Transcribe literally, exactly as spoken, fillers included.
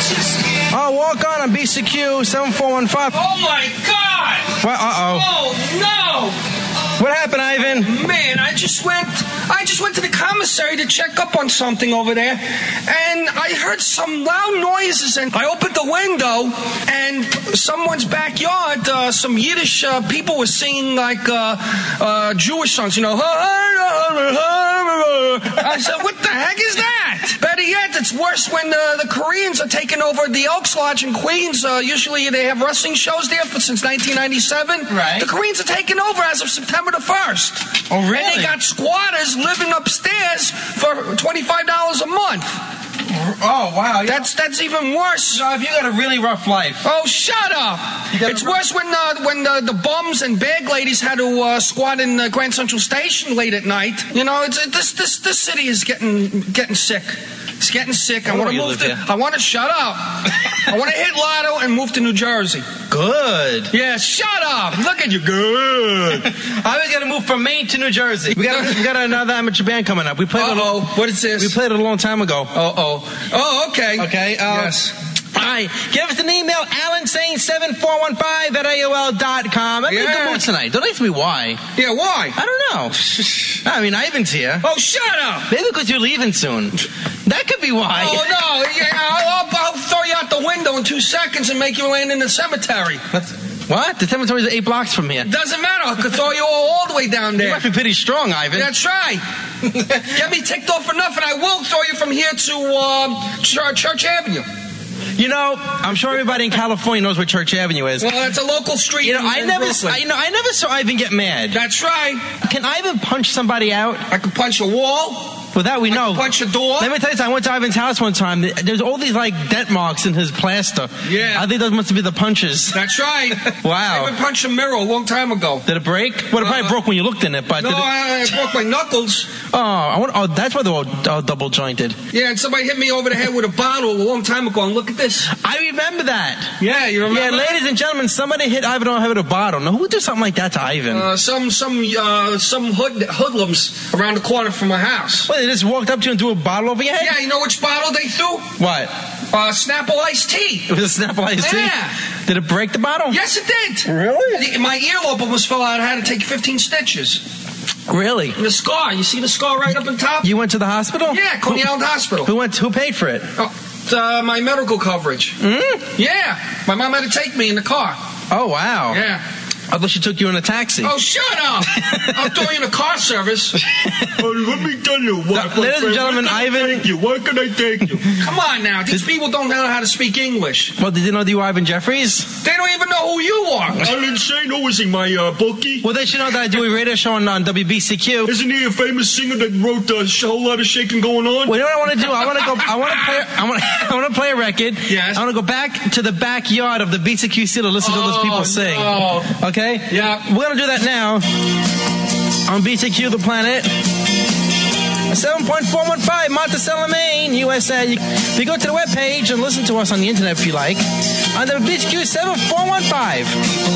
Oh, walk on on B C Q seven four one five. Oh, my God. What? Uh-oh. Oh, no. What happened, Ivan? Man, I just went I just went to the commissary to check up on something over there, and I heard some loud noises, and I opened the window, and someone's backyard, uh, some Yiddish uh, people were singing like uh, uh, Jewish songs, you know. I said, what the heck is that? Better yet, it's worse when uh, the Koreans are taking over the Elks Lodge in Queens. Uh, usually they have wrestling shows there for, since nineteen ninety-seven. Right. The Koreans are taking over as of September the first. Oh, really? And they got squatters living upstairs for twenty-five dollars a month. Oh, wow. That's that's even worse. No, if you got a really rough life. Oh, shut up. It's worse when uh, when uh, the bums and bag ladies had to uh, squat in uh, Grand Central Station late at night. You know, it's, it, this this this city is getting getting sick. It's getting sick. I want to move to. I want to shut up. I want to hit Lotto and move to New Jersey. Good. Yeah, shut up. Look at you. Good. I was gonna move from Maine to New Jersey. We got we got another amateur band coming up. We played. Uh-oh. it. A, What is this? We played it a long time ago. Uh oh. Oh, okay. Okay. Uh, yes. All right. Give us an email, Alan Sane seven four one five at A O L dot com. I'm in a Yeah. good mood tonight. Don't ask me why. Yeah, why? I don't know. I mean, Ivan's here. Oh, shut up. Maybe because you're leaving soon. That could be why. Oh, no. Yeah, I'll, I'll throw you out the window in two seconds and make you land in the cemetery. What? The cemetery is eight blocks from here. Doesn't matter. I could throw you all, all the way down You there. must be pretty strong, Ivan. That's right. Get me ticked off enough, and I will throw you from here to um, Church, Church Avenue. You know, I'm sure everybody in California knows where Church Avenue is. Well, that's a local street. You know, in, I in never, Brooklyn. I, you know, I never saw Ivan get mad. That's right. Can Ivan punch somebody out? I could punch a wall. Well, that we I know. could punch a door. Let me tell you something. I went to Ivan's house one time. There's all these like dent marks in his plaster. Yeah. I think those must be the punches. That's right. Wow. I even punched a mirror a long time ago. Did it break? Well, it probably Uh, broke when you looked in it, but No, did it... I, I broke my knuckles. Oh, I want, oh, that's why they're all uh, double jointed. Yeah, and somebody hit me over the head with a bottle a long time ago. And look at this. I remember that. Yeah, you remember? Yeah, that? ladies and gentlemen, somebody hit Ivan on the head with a bottle. Now, who would do something like that to Ivan? Uh, some some uh, some hood, hoodlums around the corner from my house. Well, they just walked up to you and threw a bottle over your head? Yeah, you know which bottle they threw? What? Uh, Snapple iced tea. It was a Snapple iced tea? Yeah. Did it break the bottle? Yes, it did. Really? The- my earlobe almost fell out. I had to take fifteen stitches. Really? And the scar, you see the scar right up on top? You went to the hospital? Yeah, Coney Island Hospital. Who went? Who paid for it? Oh, uh, my medical coverage. Mm? Yeah, my mom had to take me in the car. Oh, wow. Yeah. I thought she took you in a taxi. Oh, shut up! I'll throw you in a car service. Oh, let me tell you what. Now, ladies and gentlemen, Ivan. Thank you. What can I take you? Come on now. These people don't know how to speak English. Well, did you know that you were Ivan Jeffries? They don't even know who you are. Alan Shane, who is he, my uh, bookie? Well, they should know that I do a radio show on, on W B C Q. Isn't he a famous singer that wrote a whole lot of shaking going on? Well, you know what I want to do? I want to go. I want to play. I want. I want to play a record. Yes. I want to go back to the backyard of the B C Q C to listen to those people sing. no. Okay. Yeah. We're gonna do that now on B C Q The Planet. seven point four one five, Monticello, Maine, U S A. You, you go to the webpage and listen to us on the internet if you like. On the B C Q seven four one five.